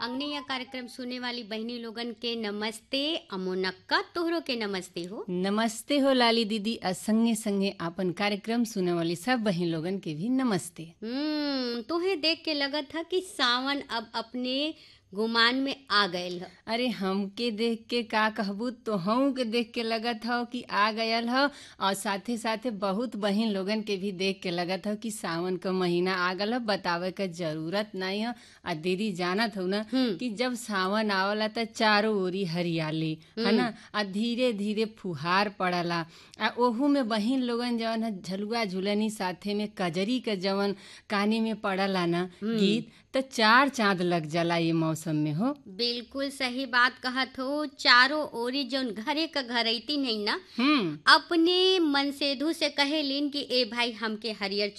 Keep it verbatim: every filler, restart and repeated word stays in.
अंगने कार्यक्रम सुनने वाली बहनी लोगन के नमस्ते। अमोनक्का तोहरो के नमस्ते हो। नमस्ते हो लाली दीदी। आ संगे संगे आपन कार्यक्रम सुने वाली सब बहन लोगन के भी नमस्ते। हम्म तुम्हें देख के लगत था कि सावन अब अपने गुमान में आ गयल ह। अरे हमके देख के का कहबू, तो हम के देख के लगत हो कि आ गयल हो, और साथे साथे बहुत बहन लोगन के भी देख के लगत हो कि सावन का महीना आ गल हो। बतावे के जरूरत नहीं हो। आ दीदी जानत हो ना कि जब सावन आवला त चारों ओरी हरियाली है ना, आ धीरे धीरे फुहार पड़ला। आ ओहू में बहन लोगन जवन है झलुआ झुलनी, साथे में कजरी के जवन कानी में पड़ला ना गीत, तो चार चांद लग जाला ये मौसम में हो। बिल्कुल सही बात कहत हो। चारों ओरी जौन घरे का घरैती नहीं ना, हम्म अपने मन से धु से कहेलिन कि ए भाई हमके हरियर